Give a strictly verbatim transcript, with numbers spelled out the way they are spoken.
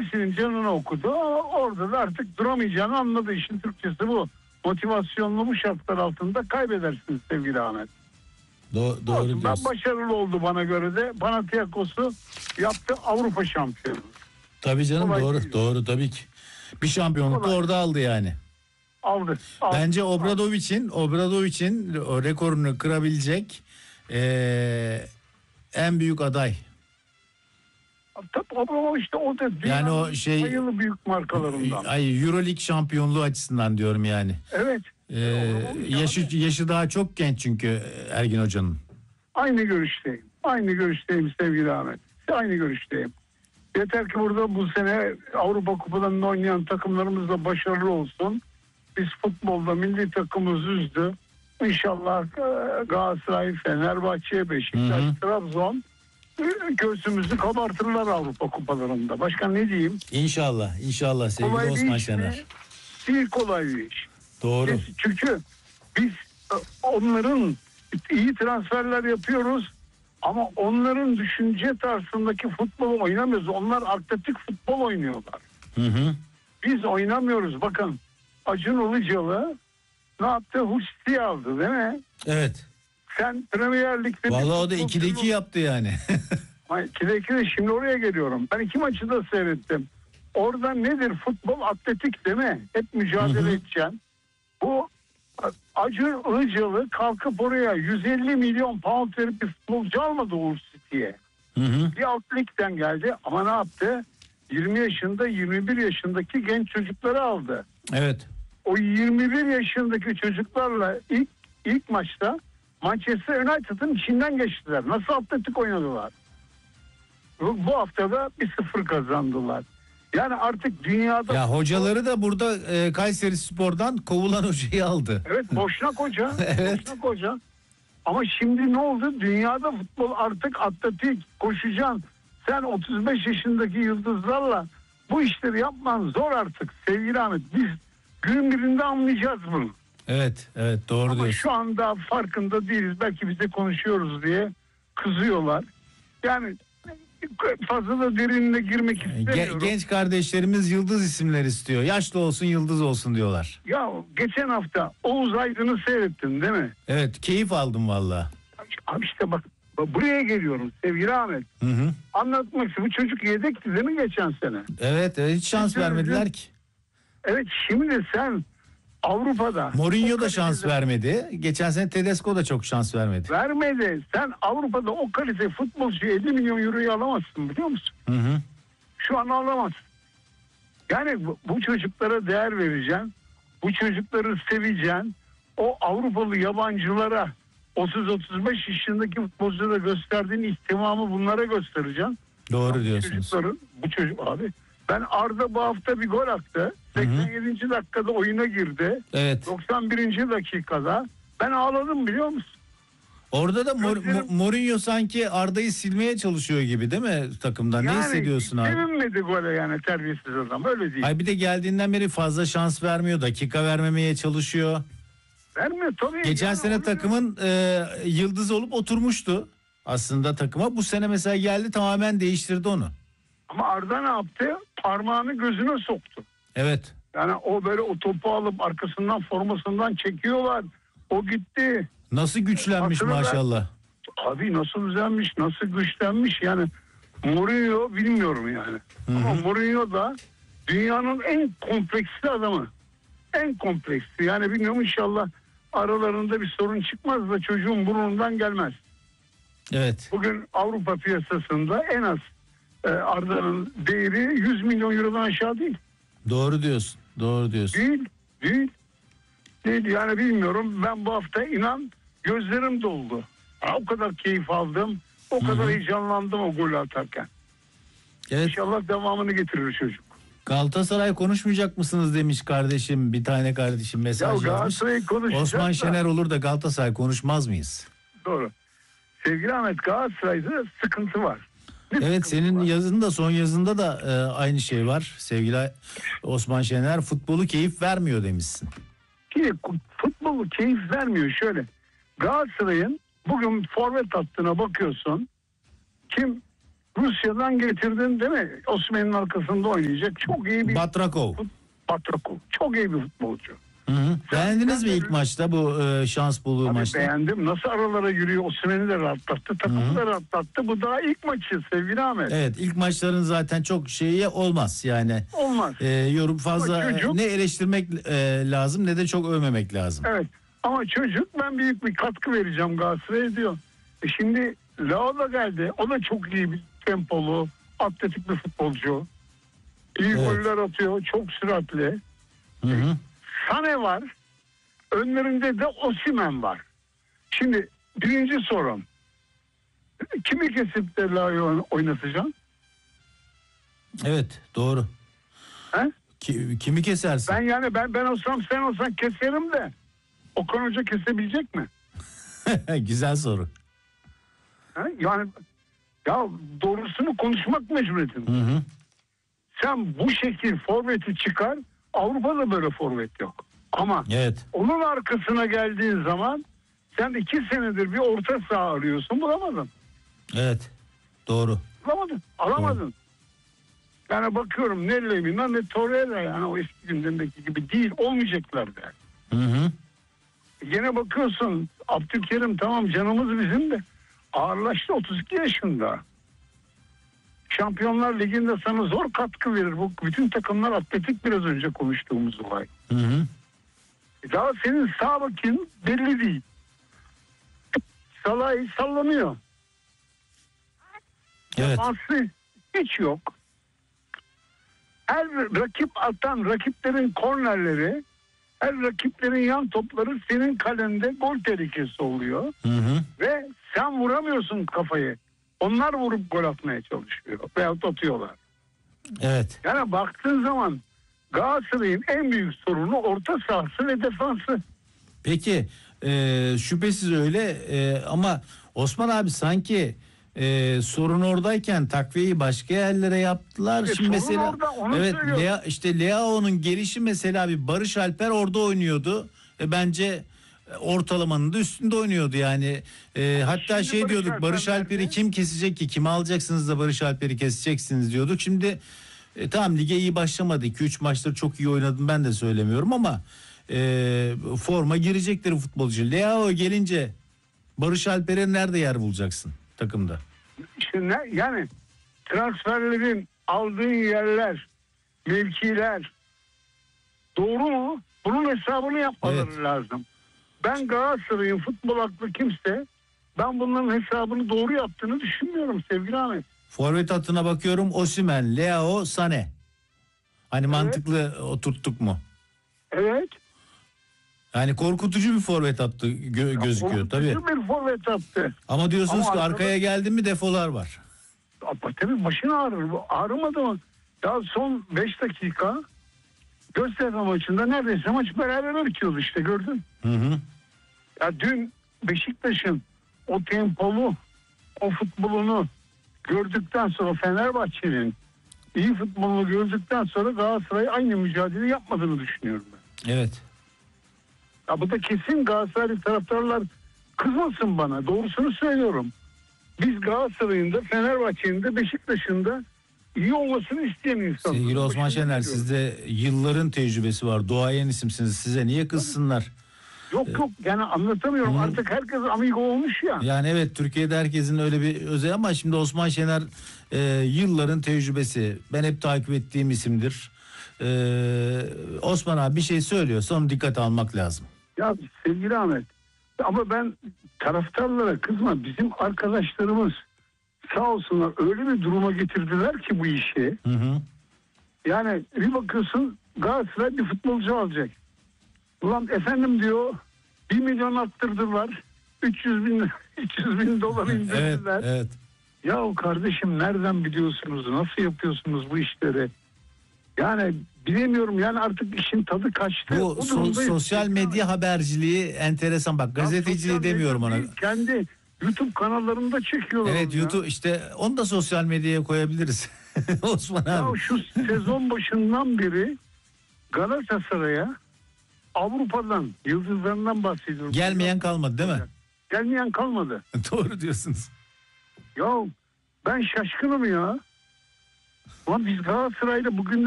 abisinin canını okudu. Orada da artık duramayacağını anladı. İşin Türkçesi bu. Motivasyonlu bu şartlar altında kaybedersiniz sevgili Ahmet. Do- doğru Olsun, diyorsun. başarılı oldu bana göre de. Panathinaikos'u yaptı Avrupa şampiyonu. Tabii canım, Kolay doğru değil. doğru tabii ki. Bir şampiyonluk da Kolay. orada aldı yani. Aldı. aldı. Bence Obradovic'in Obradovic'in o rekorunu kırabilecek eee, en büyük aday. Tabii ama işte o da Yani o dünyanın şey- sayılı büyük markalarından. Ay, Euroleague şampiyonluğu açısından diyorum yani. Evet. Eee, yaşı yaşı daha çok genç çünkü Ergin Hoca'nın. Aynı görüşteyim. Aynı görüşteyim sevgili Ahmet. Aynı görüşteyim. Yeter ki burada bu sene Avrupa Kupalarında oynayan takımlarımız da başarılı olsun. Biz futbolda milli takımımız üzdü. İnşallah e, Galatasaray, Fenerbahçe, Beşiktaş, Hı hı. Trabzon e, göğsümüzü kabartırlar Avrupa Kupalarında. Başka ne diyeyim? İnşallah, inşallah sevgili Kolay bir Osman iş Şener. mi? Değil kolay bir iş. Doğru. Biz- çünkü biz e, onların iyi transferler yapıyoruz ama onların düşünce tarzındaki futbolu oynamıyoruz. Onlar atletik futbol oynuyorlar. Hı hı. Biz oynamıyoruz. Bakın Acun Ilıcalı ne yaptı? Husti aldı değil mi? Evet. Sen Premier Lig'de... Vallahi o da bir ikide iki futbolcu- yaptı yani. Ay, ikide iki de şimdi oraya geliyorum. Ben iki maçı da seyrettim. Orada nedir? Futbol atletik değil mi? Hep mücadele Hı hı. edeceksin. Bu Acun Ilıcalı kalkıp oraya yüz elli milyon pound verip bir futbolcu almadı Uğur City'ye. Hı hı. Bir alt ligden geldi ama ne yaptı? yirmi yaşında yirmi bir yaşındaki genç çocukları aldı. Evet. O yirmi bir yaşındaki çocuklarla ilk ilk maçta Manchester United'ın içinden geçtiler. Nasıl atletik oynadılar? Bu, bu haftada bir sıfır kazandılar. Yani artık dünyada... Ya hocaları da burada e, Kayseri Spor'dan kovulan hocayı aldı. Evet, Boşnak Hoca. Evet. Boşnak Hoca. Ama şimdi ne oldu? Dünyada futbol artık atletik, koşacaksın. Sen otuz beş yaşındaki yıldızlarla bu işleri yapman zor artık sevgili Ahmet. Biz gün birinde anlayacağız bunu. Evet, evet doğru Ama diyorsun. şu anda farkında değiliz. Belki bize konuşuyoruz diye kızıyorlar. Yani fazla da derinine girmek Ge- istemiyorum. genç kardeşlerimiz yıldız isimler istiyor. Yaşlı olsun, yıldız olsun diyorlar. Ya geçen hafta Oğuz Aydın'ı seyrettin değil mi? Evet, keyif aldım valla. Abi işte bak buraya geliyorum sevgili Ahmet. Hı hı. Anlatmak için bu çocuk yedekti değil mi geçen sene? Evet, evet, hiç şans Üzüldüm. vermediler ki. Evet, şimdi sen Avrupa'da... Mourinho da o şans kalitede- vermedi. Geçen sene Tedesco da çok şans vermedi. Vermedi. Sen Avrupa'da o kalite futbolcuyu elli milyon euroyu alamazsın biliyor musun? Hı hı. Şu an alamazsın. Yani bu, bu çocuklara değer vereceksin. Bu çocukları seveceksin. O Avrupalı yabancılara otuz otuz beş yaşındaki futbolculara gösterdiğin ihtimamı bunlara göstereceksin. Doğru Bu diyorsunuz. çocukların, bu çocuk abi. Ben Arda bu hafta bir gol attı. seksen yedinci dakikada oyuna girdi. Evet. doksan birinci dakikada. Ben ağladım biliyor musun? Orada da Mor- Gözlerim- Mo- Mourinho sanki Arda'yı silmeye çalışıyor gibi değil mi takımdan? Ne hissediyorsun abi? Sevinmedi gole yani terbiyesiz adam öyle değil. Ay bir de geldiğinden beri fazla şans vermiyor. Dakika vermemeye çalışıyor. Vermiyor tabii. Geçen Yani sene onu- takımın e, yıldızı olup oturmuştu. Aslında takıma bu sene mesela geldi tamamen değiştirdi onu. Ama Arda ne yaptı? Parmağını gözüne soktu. Evet. Yani o böyle o topu alıp arkasından formasından çekiyorlar. O gitti. Nasıl güçlenmiş Hatırla ben- maşallah. Abi nasıl düzenmiş, nasıl güçlenmiş yani. Mourinho bilmiyorum yani. Ama Mourinho da dünyanın en kompleksli adamı. En kompleksli. Yani bilmiyorum inşallah aralarında bir sorun çıkmaz da çocuğun burnundan gelmez. Evet. Bugün Avrupa piyasasında en az e, Arda'nın değeri yüz milyon eurodan aşağı değil. Doğru diyorsun. Doğru diyorsun. Değil, değil. Değil yani bilmiyorum. Ben bu hafta inan gözlerim doldu. Ha, o kadar keyif aldım. O kadar heyecanlandım o golü atarken. Evet. İnşallah devamını getirir çocuk. Galatasaray konuşmayacak mısınız demiş kardeşim. Bir tane kardeşim Ya mesaj yazmış. Galatasaray'ı konuşacağız Osman da- Şener olur da Galatasaray konuşmaz mıyız? Doğru. Sevgili Ahmet, Galatasaray'da sıkıntı var. Ne Evet, sıkıntı senin var? yazında son yazında da e, aynı şey var. Sevgili Osman Şener futbolu keyif vermiyor demişsin. Ki futbolu keyif vermiyor şöyle. Galatasaray'ın bugün forvet hattına bakıyorsun. Kim? Rusya'dan getirdin değil mi? Osimhen'in arkasında oynayacak. Çok iyi bir Batrakov. Batrakov. Çok iyi bir futbolcu. Hı hı. Beğendiniz mi sen- ilk maçta bu e, şans bulduğu Abi maçta? beğendim. Nasıl aralara giriyor? Osimhen'i de rahatlattı. Takımı da rahatlattı. Bu daha ilk maçı sevgili Ahmet. Evet, ilk maçların zaten çok şeyi olmaz yani. Olmaz. E, yorum fazla Ama çocuk- ne eleştirmek e, lazım ne de çok övmemek lazım. Evet. Ama çocuk ben büyük bir katkı vereceğim Galatasaray'a diyor. E şimdi Leao da geldi. O da çok iyi bir tempolu, atletik bir futbolcu. İyi Evet. goller atıyor. Çok süratli. Hı hı. Sane var. Önlerinde de Osimhen var. Şimdi birinci sorum. Kimi kesip de Leao'yu oynatacaksın? Evet, doğru. He? Ki- kimi kesersin? Ben yani ben ben olsam sen olsan keserim de Okan Hoca kesebilecek mi? Güzel soru. He? Yani ya doğrusunu konuşmak mecburiyetinde. Hı hı. Sen bu şekil forveti çıkar. Avrupa'da böyle forvet yok. Ama Evet. onun arkasına geldiğin zaman sen iki senedir bir orta saha arıyorsun, bulamadın. Evet. Doğru. Bulamadın. Alamadın. Yani bakıyorum ne Lemina ne Torreira, yani o eski gündemdeki gibi değil, olmayacaklar da. Hı hı. Yine bakıyorsun Abdülkerim, tamam canımız bizim de ağırlaştı, otuz iki yaşında. Şampiyonlar Ligi'nde sana zor katkı verir. Bu bütün takımlar atletik, biraz önce konuştuğumuz olay. Hı hı. Daha senin sağ bakın belli değil. Salah'ı sallanıyor. Evet. Defansı hiç yok. Her rakip atan rakiplerin kornerleri, her rakiplerin yan topları senin kalende gol tehlikesi oluyor. Hı hı. Ve sen vuramıyorsun kafayı. Onlar vurup gol atmaya çalışıyor veyahut atıyorlar. Evet. Yani baktığın zaman Galatasaray'ın en büyük sorunu orta sahası ve defansı. Peki e, şüphesiz öyle e, ama Osman abi sanki e, sorun oradayken takviyeyi başka yerlere yaptılar. E, Şimdi sorun mesela orada, onu evet söylüyorum. Lea, işte Leao'nun gelişi mesela bir Barış Alper orada oynuyordu. E, bence ortalamanın da üstünde oynuyordu yani. E, hatta şimdi şey Barış diyorduk, Alper Barış Alper'i nerede? kim kesecek ki? Kimi alacaksınız da Barış Alper'i keseceksiniz diyorduk. Şimdi e, tamam lige iyi başlamadı. iki üç maçları çok iyi oynadım, ben de söylemiyorum ama e, forma girecektir futbolcu. Leao gelince Barış Alper'e nerede yer bulacaksın takımda? İşte ne, yani transferlerin aldığın yerler, mevkiler doğru mu? Bunun hesabını yapmaları Evet. lazım. Ben Galatasaray'ın futbol aklı kimse, ben bunların hesabını doğru yaptığını düşünmüyorum sevgili Ahmet. Forvet hattına bakıyorum, Osimhen, Leao, Sané. Hani mantıklı oturttuk mu? Evet. Yani korkutucu bir forvet hattı gö- gözüküyor tabii. Korkutucu bir forvet attı. Ama diyorsunuz Ama ki arkada- arkaya geldi mi defolar var. Ama tabii başın ağrır. Bu ağrımadı mı? Ya son beş dakika Göztepe maçında neredeyse maç beraber bitiyordu işte, gördün. Hı hı. Ya dün Beşiktaş'ın o tempolu, o futbolunu gördükten sonra, Fenerbahçe'nin iyi futbolunu gördükten sonra Galatasaray aynı mücadele yapmadığını düşünüyorum ben. Evet. Ya bu da kesin Galatasaray taraftarlar kızmasın bana. Doğrusunu söylüyorum. Biz Galatasaray'ın da Fenerbahçe'nin de Beşiktaş'ın da iyi olmasını isteyen insanlar. Sevgili Osman Başını Şener, tutuyorum. sizde yılların tecrübesi var. Duayen isimsiniz. Size niye kızsınlar? Yok yok yani anlatamıyorum. Hı. Artık herkes amigo olmuş ya. Yani evet, Türkiye'de herkesin öyle bir özel ama şimdi Osman Şener e, yılların tecrübesi. Ben hep takip ettiğim isimdir. E, Osman abi bir şey söylüyorsa onu dikkate almak lazım. Ya sevgili Ahmet, ama ben taraftarlara kızma. Bizim arkadaşlarımız sağ olsunlar öyle bir duruma getirdiler ki bu işi. Hı hı. Yani bir bakıyorsun Galatasaray bir futbolcu alacak. Ulan efendim diyor, bir milyon attırdılar. üç yüz bin üç yüz bin dolar Evet, indirdiler. evet. Ya kardeşim nereden biliyorsunuz? Nasıl yapıyorsunuz bu işleri? Yani bilemiyorum, yani artık işin tadı kaçtı. Bu O so- durumdayız. sosyal medya haberciliği enteresan, bak Ya gazeteciliği sosyal demiyorum medya ona. değil, kendi YouTube kanallarında çekiyorlar. Evet onu ya. YouTube işte, onu da sosyal medyaya koyabiliriz. Osman Ya abi. şu sezon başından beri Galatasaray'a Avrupa'dan, yıldızlarından bahsediyorum. Gelmeyen kalmadı değil mi? Gelmeyen kalmadı. Doğru diyorsunuz. Ya Ben şaşkınım ya. Ulan biz Galatasaray'da bugün